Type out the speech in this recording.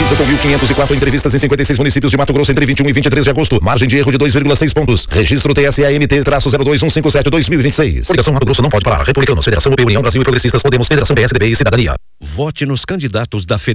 Pesquisa com 1.504 entrevistas em 56 municípios de Mato Grosso entre 21 e 23 de agosto. Margem de erro de 2,6 pontos. Registro TSAMT-02157-2026. Coligação Mato Grosso não pode parar. Republicanos, Federação UP, União Brasil e Progressistas, Podemos, Federação PSDB e Cidadania. Vote nos candidatos da